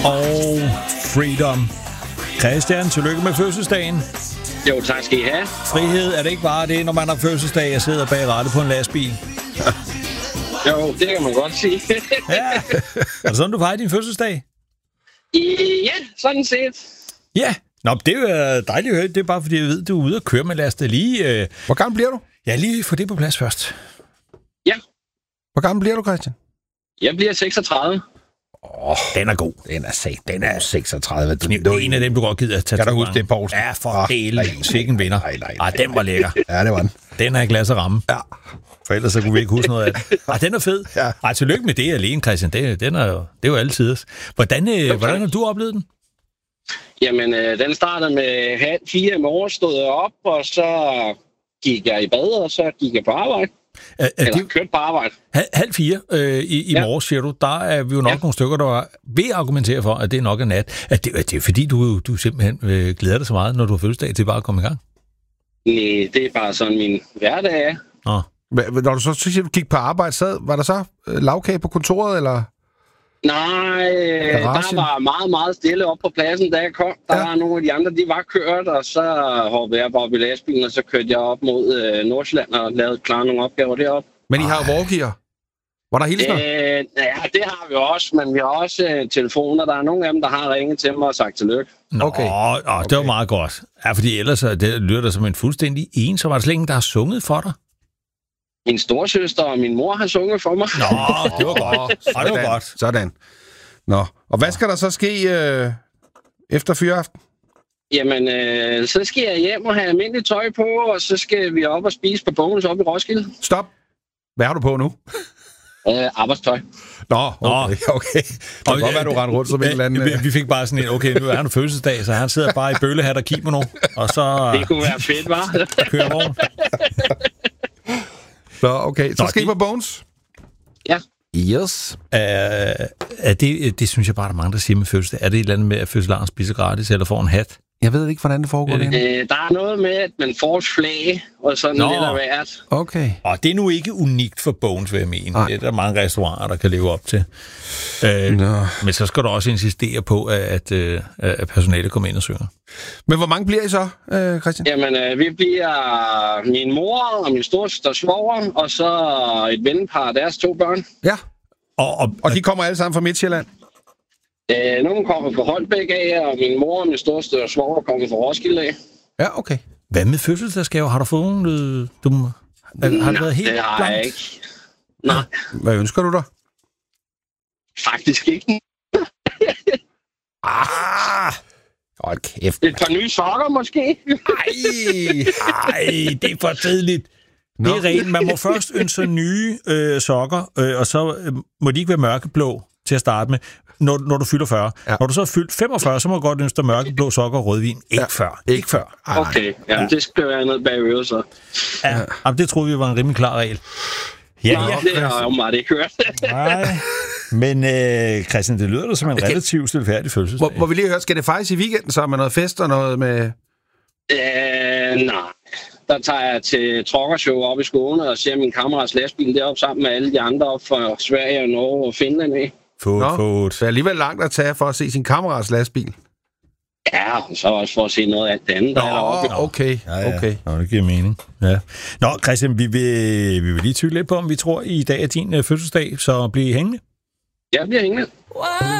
og Freedom. Christian, tillykke med fødselsdagen. Jo, tak skal I have. Frihed, er det ikke bare det, når man har fødselsdag og sidder bag rattet på en lastbil? Jo, det kan man godt sige. Ja. Er det sådan, du fejrer din fødselsdag? Ja, sådan set. Ja. Nå, det er jo dejligt at høre. Det er bare fordi, jeg ved, du er ude og køre med Lasse lige. Hvor gammel bliver du? Ja, lige få det på plads først. Ja. Hvor gammel bliver du, Christian? Jeg bliver 36. Den er god. Den er 36. Det er en af dem, du godt gider at tage. Kan du huske det, Poulsen? Ja, for delen. Sikken vinder. Nej, den var lækker. Ja, det var den. Den er i glas og ramme. Ja. For ellers så kunne vi ikke huske noget af det. Den er fed. Ja. Ej, tillykke med det alene, Christian. Det er jo altid. Hvordan har du oplevet den? Jamen, den startede med 3:30 i morgen, stod jeg op, og så gik jeg i bad, og så gik jeg på arbejde. Kørte på arbejde. 3:30 i morgen, siger du. Der er vi jo nok nogle stykker, der vil argumentere for, at det nok er nat. At det er fordi, du simpelthen glæder dig så meget, når du har fødselsdag, til bare at komme i gang? Nej, det er bare sådan min hverdag er. Nå. Når du så siger, du gik på arbejde, var der så lavkage på kontoret, eller? Nej, der var meget, meget stille op på pladsen, da jeg kom. Der var nogle af de andre, de var kørt, og så hoppede jeg bare op i lastbilen, og så kørte jeg op mod Nordsjælland og lavede klare nogle opgaver deroppe. Men I har jo walkier. Var der hilsner? Ja, det har vi også, men vi har også telefoner. Der er nogle af dem, der har ringet til mig og sagt tillykke. Okay. Det var meget godt. Ja, fordi ellers det lyder der som en fuldstændig en, så var der slet ingen, der har sunget for dig. Min storesøster og min mor har sunget for mig. Nå, det var godt. Det var godt. Sådan. Nå, og hvad skal der så ske efter fyraften? Jamen, så skal jeg hjem og have almindeligt tøj på, og så skal vi op og spise på Bones op i Roskilde. Stop. Hvad har du på nu? Arbejdstøj. Nå, okay. Det kan godt være, du render rundt som en eller anden... Vi fik bare sådan en, okay, nu er han fødselsdag, så han sidder bare i bøllehat og kimono, og så... Det kunne være fedt, hva'? Kører vogn. Nå, okay. Så skal I på Bones? Ja. Yes. Det synes jeg bare, der er mange, der siger med fødselsdag. Er det et eller andet med, at fødselaren spiser gratis, eller får en hat? Jeg ved ikke, hvordan det foregår. Der er noget med, at man får et flag, og sådan lidt af hvert. Okay. Og det er nu ikke unikt for Bones, vil jeg mene. Det er der mange restauranter, der kan leve op til. Men så skal du også insistere på, at personalet kommer ind og synger. Men hvor mange bliver I så, Christian? Jamen, vi bliver min mor og min storesøster svoger, og så et vennepar af deres 2 børn. Ja. Og de kommer alle sammen fra Midtjylland? Nogle kommer fra Holbæk af, og min mor og min storesøster svoger kommer fra Roskilde af. Ja, okay. Hvad med fødselsdagsgave? Har du fået nogle... Har det været helt det har blankt? jeg ikke. Nej. Hvad ønsker du dig? Faktisk ikke. Hold kæft. Et par nye sokker, måske? Ej, det er for tidligt. Det er rent. Man må først ønske nye sokker, og så må de ikke være mørkeblå til at starte med, når du fylder 40. Ja. Når du så er fyldt 45, så må du godt ønske dig mørkeblå sokker og rødvin. Ikke før. Ikke før. Okay, jamen, det skal være noget bag øret, så. Ja, jamen, det troede vi var en rimelig klar regel. Ja, det har jeg jo meget ikke hørt. Nej, men Christian, det lyder da som en relativt stilfærdig fødselsdag. Må vi lige høre, skal det fejres i weekenden så med noget fest og noget med... Nej. Der tager jeg til Trokkershow op i Skåne og ser min kammerats lastbil deroppe sammen med alle de andre op fra Sverige og Norge og Finland af. Det er alligevel langt at tage for at se sin kammerats lastbil. Ja, så også for at se noget af alt det andet, der er deroppe. Okay. Nå, det giver mening. Ja. Nå, Christian, vi vil lige tykke lidt på, om vi tror, i dag er din fødselsdag, så bliv hængende. Jeg bliver hængende.